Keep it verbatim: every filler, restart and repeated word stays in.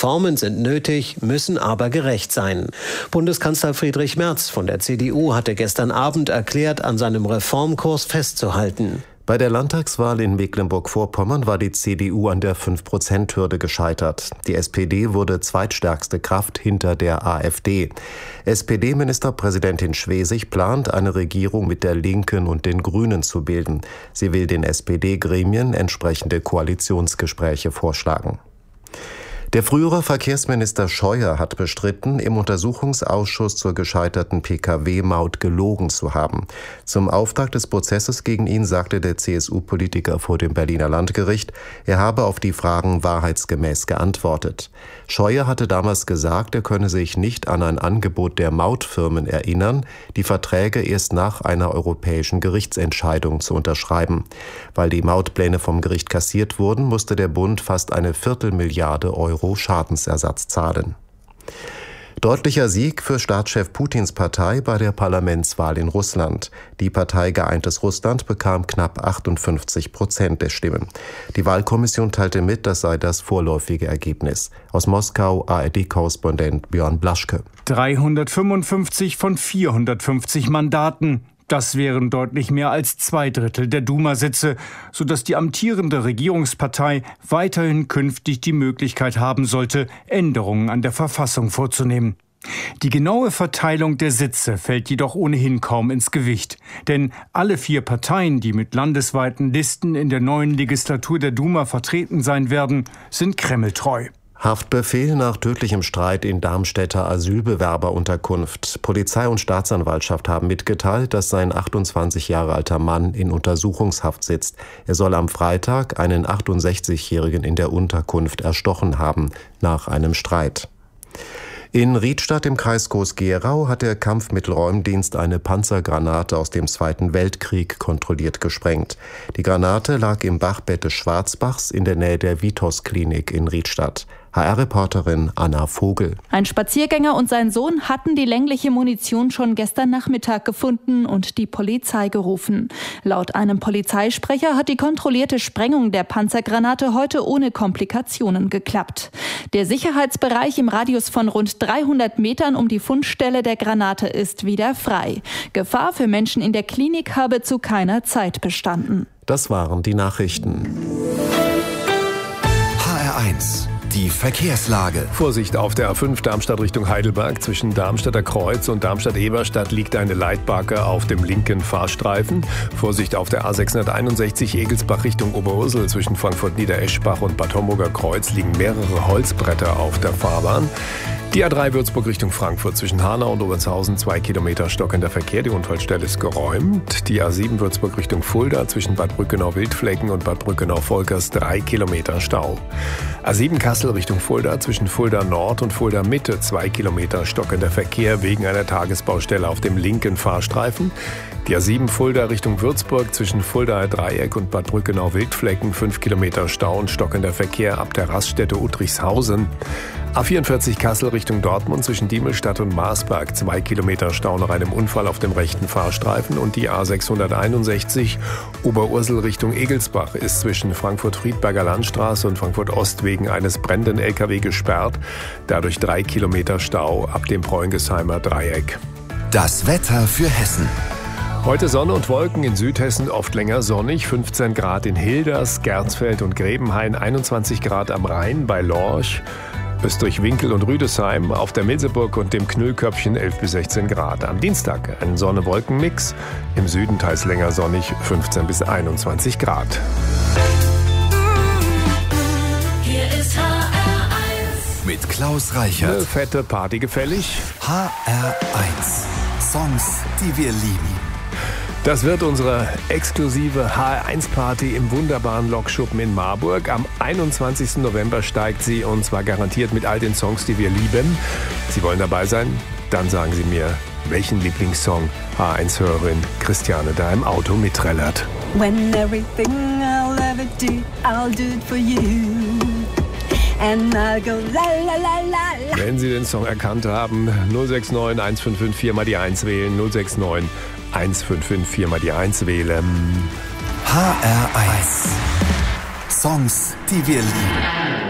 Reformen sind nötig, müssen aber gerecht sein. Bundeskanzler Friedrich Merz von der C D U hatte gestern Abend erklärt, an seinem Reformkurs festzuhalten. Bei der Landtagswahl in Mecklenburg-Vorpommern war die C D U an der fünf Prozent Hürde gescheitert. Die S P D wurde zweitstärkste Kraft hinter der AfD. S P D-Ministerpräsidentin Schwesig plant, eine Regierung mit der Linken und den Grünen zu bilden. Sie will den S P D-Gremien entsprechende Koalitionsgespräche vorschlagen. Der frühere Verkehrsminister Scheuer hat bestritten, im Untersuchungsausschuss zur gescheiterten P K W-Maut gelogen zu haben. Zum Auftakt des Prozesses gegen ihn sagte der C S U-Politiker vor dem Berliner Landgericht, er habe auf die Fragen wahrheitsgemäß geantwortet. Scheuer hatte damals gesagt, er könne sich nicht an ein Angebot der Mautfirmen erinnern, die Verträge erst nach einer europäischen Gerichtsentscheidung zu unterschreiben. Weil die Mautpläne vom Gericht kassiert wurden, musste der Bund fast eine Viertelmilliarde Euro Schadensersatz zahlen. Deutlicher Sieg für Staatschef Putins Partei bei der Parlamentswahl in Russland. Die Partei Geeintes Russland bekam knapp achtundfünfzig Prozent der Stimmen. Die Wahlkommission teilte mit, das sei das vorläufige Ergebnis. Aus Moskau A R D-Korrespondent Björn Blaschke. dreihundertfünfundfünfzig von vierhundertfünfzig Mandaten. Das wären deutlich mehr als zwei Drittel der Duma-Sitze, sodass die amtierende Regierungspartei weiterhin künftig die Möglichkeit haben sollte, Änderungen an der Verfassung vorzunehmen. Die genaue Verteilung der Sitze fällt jedoch ohnehin kaum ins Gewicht. Denn alle vier Parteien, die mit landesweiten Listen in der neuen Legislatur der Duma vertreten sein werden, sind kremltreu. Haftbefehl nach tödlichem Streit in Darmstädter Asylbewerberunterkunft. Polizei und Staatsanwaltschaft haben mitgeteilt, dass sein achtundzwanzig Jahre alter Mann in Untersuchungshaft sitzt. Er soll am Freitag einen achtundsechzigjährigen in der Unterkunft erstochen haben, nach einem Streit. In Riedstadt im Kreis Groß-Gerau hat der Kampfmittelräumdienst eine Panzergranate aus dem Zweiten Weltkrieg kontrolliert gesprengt. Die Granate lag im Bachbett des Schwarzbachs in der Nähe der Vitos-Klinik in Riedstadt. H R-Reporterin Anna Vogel. Ein Spaziergänger und sein Sohn hatten die längliche Munition schon gestern Nachmittag gefunden und die Polizei gerufen. Laut einem Polizeisprecher hat die kontrollierte Sprengung der Panzergranate heute ohne Komplikationen geklappt. Der Sicherheitsbereich im Radius von rund dreihundert Metern um die Fundstelle der Granate ist wieder frei. Gefahr für Menschen in der Klinik habe zu keiner Zeit bestanden. Das waren die Nachrichten. H R eins. Die Verkehrslage. Vorsicht auf der A fünf Darmstadt Richtung Heidelberg. Zwischen Darmstadter Kreuz und Darmstadt-Eberstadt liegt eine Leitbarke auf dem linken Fahrstreifen. Vorsicht auf der A sechshunderteinundsechzig Egelsbach Richtung Oberursel. Zwischen Frankfurt-Niedereschbach und Bad Homburger Kreuz liegen mehrere Holzbretter auf der Fahrbahn. Die A drei Würzburg Richtung Frankfurt zwischen Hanau und Obertshausen zwei Kilometer stockender Verkehr. Die Unfallstelle ist geräumt. Die A sieben Würzburg Richtung Fulda zwischen Bad Brückenau-Wildflecken und Bad Brückenau-Volkers drei Kilometer Stau. A sieben Kassel Richtung Fulda zwischen Fulda Nord und Fulda Mitte zwei Kilometer stockender Verkehr wegen einer Tagesbaustelle auf dem linken Fahrstreifen. Die A sieben Fulda Richtung Würzburg zwischen Fuldaer Dreieck und Bad Brückenau-Wildflecken fünf Kilometer Stau und stockender Verkehr ab der Raststätte Uttrichshausen. A vierundvierzig Kassel Richtung Dortmund zwischen Diemelstadt und Marsberg zwei Kilometer Stau nach einem Unfall auf dem rechten Fahrstreifen. Und die A sechshunderteinundsechzig Oberursel Richtung Egelsbach ist zwischen Frankfurt-Friedberger Landstraße und Frankfurt Ost wegen eines brennenden L K W gesperrt. Dadurch drei Kilometer Stau ab dem Preungesheimer Dreieck. Das Wetter für Hessen. Heute Sonne und Wolken, in Südhessen oft länger sonnig, fünfzehn Grad in Hilders, Gernsfeld und Grebenhain, einundzwanzig Grad am Rhein bei Lorch, Österreich-Winkel und Rüdesheim, auf der Milseburg und dem Knüllköpfchen elf bis sechzehn Grad. Am Dienstag ein Sonne-Wolken-Mix, im Süden teils länger sonnig, fünfzehn bis einundzwanzig Grad. Hier ist H R eins mit Klaus Reichert. Eine fette Party gefällig? H R eins. Songs, die wir lieben. Das wird unsere exklusive H R eins Party im wunderbaren Lokschuppen in Marburg. Am einundzwanzigsten November steigt sie, und zwar garantiert mit all den Songs, die wir lieben. Sie wollen dabei sein? Dann sagen Sie mir, welchen Lieblingssong H R eins-Hörerin Christiane da im Auto mitträllert. When everything I'll ever do, I'll do it for you. And I'll go la la la la la. Wenn Sie den Song erkannt haben, null sechs neun eins fünf fünf vier mal die eins wählen, null sechs neun eins fünf fünf vier mal die eins wählen. H R eins. Songs, die wir lieben.